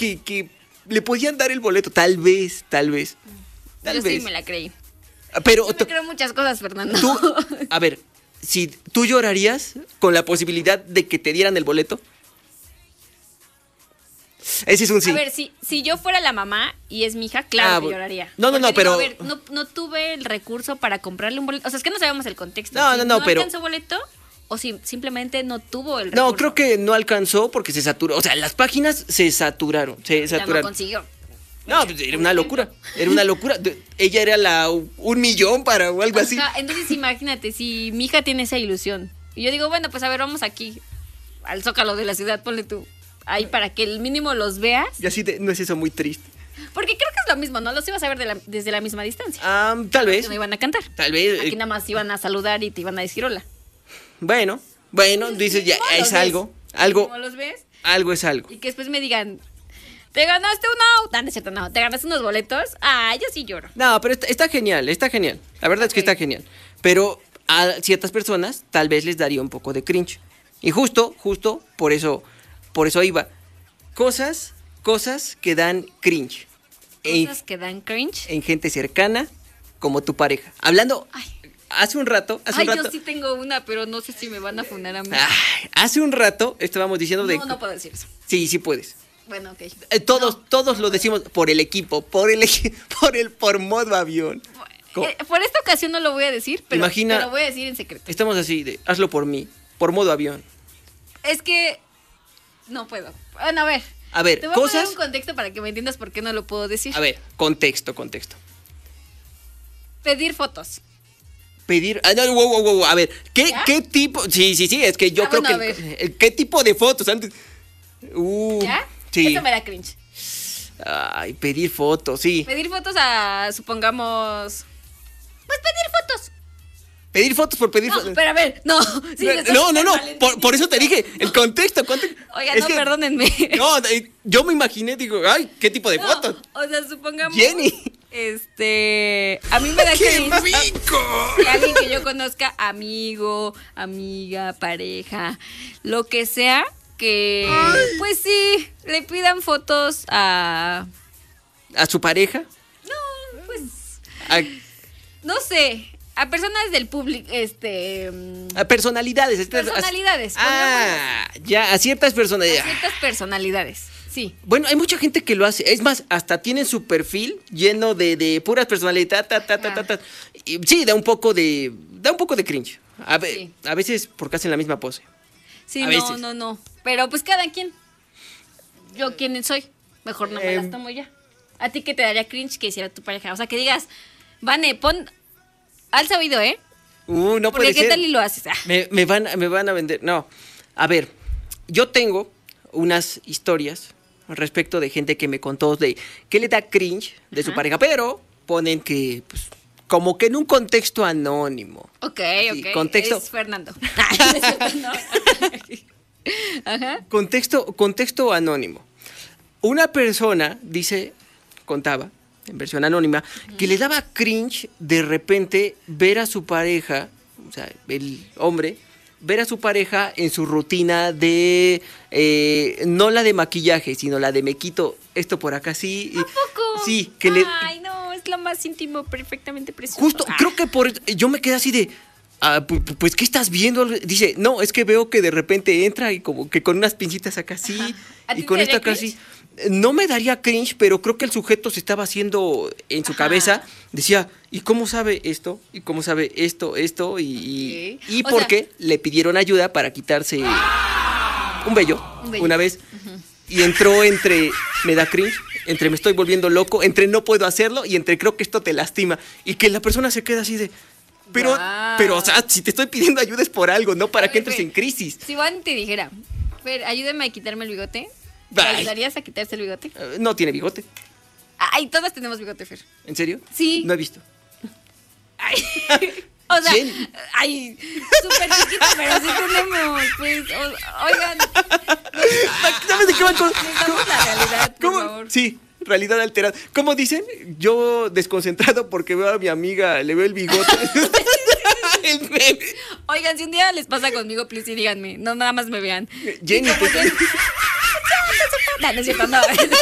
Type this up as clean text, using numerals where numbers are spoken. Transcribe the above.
que le podían dar el boleto, tal vez. Yo sí me la creí. Pero Yo me creo muchas cosas, Fernando. a ver, si tú llorarías con la posibilidad de que te dieran el boleto. Ese es un sí. A ver, si yo fuera la mamá y es mi hija, claro que lloraría. No, Porque pero... A ver, no tuve el recurso para comprarle un boleto. O sea, es que no sabemos el contexto. No, pero... ¿No alcanzó boleto o si simplemente no tuvo el recurso? No, creo que no alcanzó porque se saturó. O sea, las páginas se saturaron. Ya no consiguió. No, pues era una locura. Ella era la 1,000,000 para o algo así. Entonces imagínate, si mi hija tiene esa ilusión y yo digo, bueno, pues a ver, vamos aquí al Zócalo de la ciudad, ponle tú ahí para que el mínimo los veas. Y así no es eso muy triste. Porque creo que es lo mismo, ¿no? Los ibas a ver desde la misma distancia. Tal vez. No iban a cantar. Tal vez. Aquí nada más iban a saludar y te iban a decir hola. Bueno, dices ya, es algo. ¿Cómo los ves? Algo es algo. Y que después me digan, ¿te ganaste un auto? No es cierto, no. ¿Te ganaste unos boletos? Yo sí lloro. No, pero está genial. La verdad es que está genial. Pero a ciertas personas tal vez les daría un poco de cringe. Y justo por eso iba. Cosas que dan cringe. Cosas que dan cringe. En gente cercana como tu pareja. Hablando... Hace un rato. Yo sí tengo una, pero no sé si me van a funar a mí. Hace un rato estábamos diciendo de... No puedo decir eso. Sí puedes. Bueno, ok. Todos lo decimos por el equipo, por modo avión. Por esta ocasión no lo voy a decir, pero lo voy a decir en secreto. Estamos así de, hazlo por mí, por modo avión. Es que no puedo. Bueno, a ver. Te voy a poner un contexto para que me entiendas por qué no lo puedo decir. A ver, contexto. Pedir fotos. No, wow. A ver, ¿qué tipo? Sí, es que yo creo que... ¿Qué tipo de fotos antes? ¿Ya? Sí. Eso me da cringe. Ay, pedir fotos, sí. Pedir fotos a, supongamos... Pues pedir fotos. Pedir fotos por pedir fotos. No, pero a ver, no. Sí, no. Por eso te dije, el contexto. Oiga, no, perdónenme. No, yo me imaginé, digo, ay, ¿qué tipo de fotos? O sea, supongamos... Jenny. A mí me da ¡Qué rico! Que alguien que yo conozca, amigo, amiga, pareja, lo que sea, que pues sí, le pidan fotos a... ¿A su pareja? No, pues... No sé, a personas del público, a personalidades. Personalidades. Ya, a ciertas personalidades. A ciertas personalidades. Sí. Bueno, hay mucha gente que lo hace. Es más, hasta tienen su perfil lleno de puras personalidades. Y sí, da un poco de cringe. A veces porque hacen la misma pose. Sí, no. Pero pues cada quien. Yo quién soy. Mejor no me las tomo ya. ¿A ti qué te daría cringe que hiciera tu pareja? O sea, que digas, Vane, alza oído, ¿eh? No puede ser. ¿Qué tal y lo haces? Me van a vender. No. A ver, yo tengo unas historias respecto de gente que me contó de que le da cringe de su pareja, pero ponen que, pues, como que en un contexto anónimo. Ok. Contexto. Es Fernando. Ajá. Contexto anónimo. Una persona contaba, en versión anónima, que le daba cringe de repente ver a su pareja, o sea, el hombre, ver a su pareja en su rutina de, no la de maquillaje, sino la de me quito esto por acá, sí. ¿A poco? Sí, Ay, no, es lo más íntimo, perfectamente precioso. Justo, creo que yo me quedé así de, pues, ¿qué estás viendo? Dice, no, es que veo que de repente entra y como que con unas pincitas acá así, y con esto acá así. No me daría cringe, pero creo que el sujeto se estaba haciendo en su cabeza, decía, ¿y cómo sabe esto? ¿Y cómo sabe esto? Y por qué le pidieron ayuda para quitarse un vello una vez. Y entró entre, me da cringe, entre me estoy volviendo loco, entre no puedo hacerlo y entre creo que esto te lastima. Y que la persona se queda así de, pero, o sea, si te estoy pidiendo ayuda es por algo, no para que entres en crisis. Si Juan te dijera, Fer, ayúdame a quitarme el bigote, ¿te ayudarías a quitarse el bigote? No tiene bigote. Ay, todas tenemos bigote, Fer. ¿En serio? Sí. No he visto. Ay, o sea, ay, súper chiquito, pero sí tenemos, pues, oigan. ¿Sabes de qué va? Necesitamos la realidad, por favor. Sí, realidad alterada. ¿Cómo dicen? Yo desconcentrado porque veo a mi amiga, le veo el bigote. El meme. Oigan, si un día les pasa conmigo, please, sí, díganme. No, nada más me vean. Jenny, No, no es cierto, no.